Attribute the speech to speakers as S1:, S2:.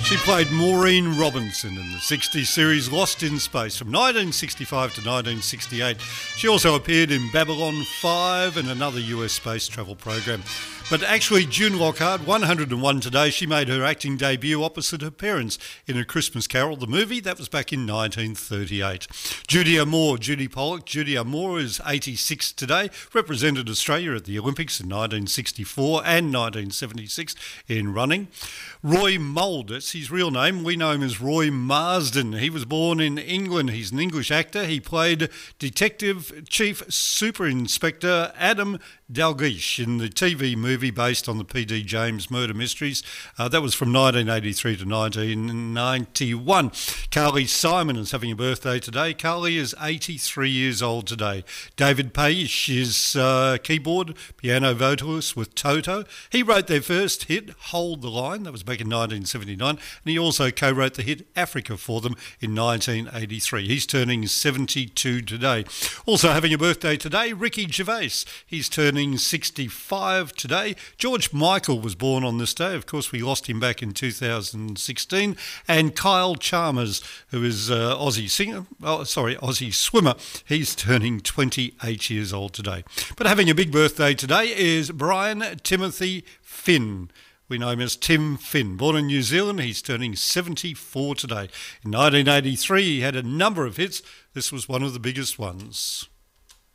S1: She played Maureen Robinson in the 60s series Lost in Space from 1965 to 1968. She also appeared in Babylon 5 and another US space travel program. But actually, June Lockhart, 101 today, she made her acting debut opposite her parents in A Christmas Carol, the movie. That was back in 1938. Judy Amore, Judy Pollock. Judy Amore is 86 today, represented Australia at the Olympics in 1964 and 1976 in running. Roy Mould, that's his real name. We know him as Roy Marsden. He was born in England. He's an English actor. He played Detective Chief Super Inspector Adam Dalgleish in the TV movie based on the P.D. James murder mysteries. That was from 1983 to 1991. Carly Simon is having a birthday today. Carly is 83 years old today. David Paich is keyboard, piano vocalist with Toto. He wrote their first hit, Hold the Line. That was back in 1979. And he also co-wrote the hit Africa for them in 1983. He's turning 72 today. Also having a birthday today, Ricky Gervais. He's turning 65 today. George Michael was born on this day. Of course, we lost him back in 2016. And Kyle Chalmers, who is Aussie swimmer, he's turning 28 years old today. But having a big birthday today is Brian Timothy Finn. We know him as Tim Finn. Born in New Zealand, he's turning 74 today. In 1983, he had a number of hits. This was one of the biggest ones.